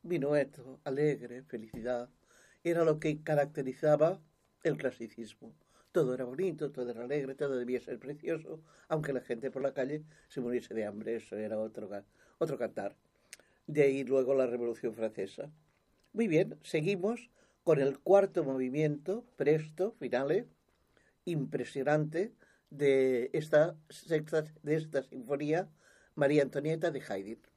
Minueto, alegre, felicidad, era lo que caracterizaba el clasicismo. Todo era bonito, todo era alegre, todo debía ser precioso, aunque la gente por la calle se muriese de hambre, eso era otro cantar. De ahí luego la Revolución Francesa. Muy bien, seguimos con el cuarto movimiento, presto, finale, impresionante, de esta sinfonía María Antonieta de Haydn.